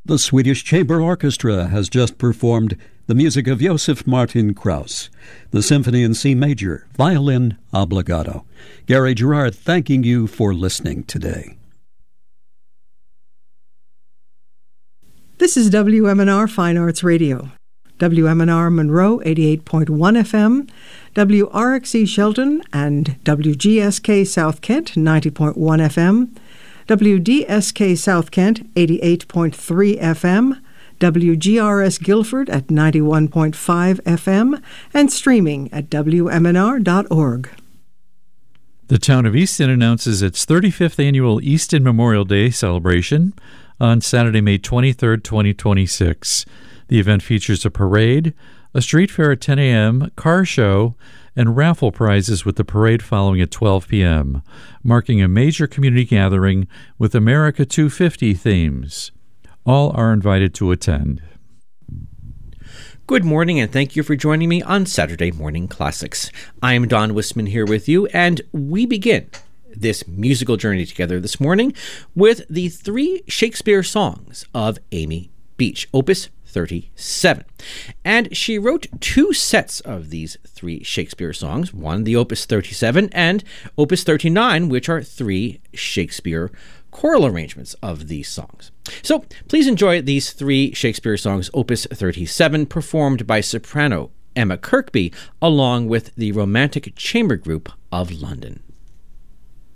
The Swedish Chamber Orchestra has just performed the music of Josef Martin Krauss, the Symphony in C Major, Violin Obbligato. Gary Gerard thanking you for listening today. This is WMNR Fine Arts Radio. WMNR Monroe 88.1 FM, WRXE Shelton and WGSK South Kent 90.1 FM, WDSK South Kent 88.3 FM, WGRS Guilford at 91.5 FM, and streaming at WMNR.org. The town of Easton announces its 35th annual Easton Memorial Day celebration on Saturday, May 23rd, 2026. The event features a parade, a street fair at 10 a.m., car show, and raffle prizes with the parade following at 12 p.m., marking a major community gathering with America 250 themes. All are invited to attend. Good morning, and thank you for joining me on Saturday Morning Classics. I'm Don Wisman here with you, and we begin this musical journey together this morning with the 3 Shakespeare songs of Amy Beach, Opus 37. And she wrote 2 sets of these 3 Shakespeare songs, one, the Opus 37, and Opus 39, which are 3 Shakespeare choral arrangements of these songs. So please enjoy these 3 Shakespeare songs, Opus 37, performed by soprano Emma Kirkby, along with the Romantic Chamber Group of London.